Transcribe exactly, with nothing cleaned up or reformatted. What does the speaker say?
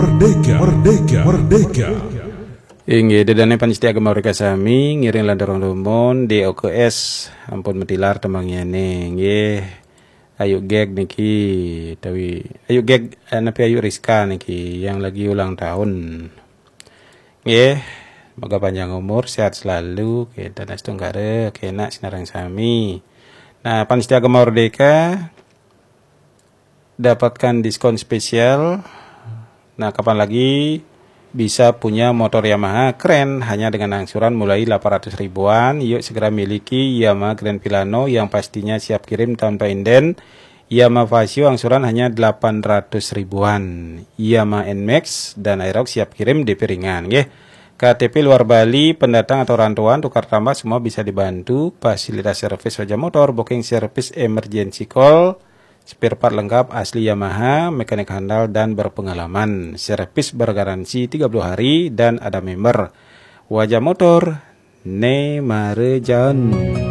Merdeka, Merdeka, Merdeka. Inggih dedane panitia agama mereka sami ngiring landarong lumon di O K S ampun metilar temangyane nggih ayu geg niki tapi ayu geg napi ayu Rizka niki yang lagi ulang tahun nggih semoga panjang umur sehat selalu kita dan setunggare kena sinarang sami. Nah panitia agama merdeka dapatkan diskon spesial. Nah kapan lagi bisa punya motor Yamaha keren hanya dengan angsuran mulai delapan ratus ribuan. Yuk segera miliki Yamaha Grand Pilano yang pastinya siap kirim tanpa inden. Yamaha Vasio angsuran hanya delapan ratus ribuan. Yamaha N Max dan Aerox siap kirim D P ringan nggih. K T P luar Bali, pendatang atau rantauan, tukar tambah semua bisa dibantu. Fasilitas servis wajah motor, booking service emergency call, spare part lengkap asli Yamaha, mekanik handal dan berpengalaman. Servis bergaransi tiga puluh hari dan ada member. Wajah motor Nemarejan.